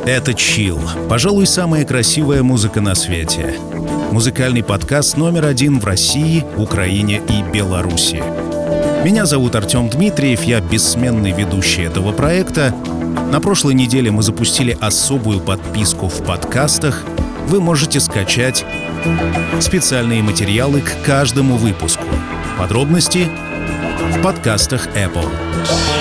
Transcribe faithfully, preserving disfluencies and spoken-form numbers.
Это Chill. Пожалуй, самая красивая музыка на свете. Музыкальный подкаст номер один в России, Украине и Беларуси. Меня зовут Артем Дмитриев, я бессменный ведущий этого проекта. На прошлой неделе мы запустили особую подписку в подкастах. Вы можете скачать специальные материалы к каждому выпуску. Подробности в подкастах Apple.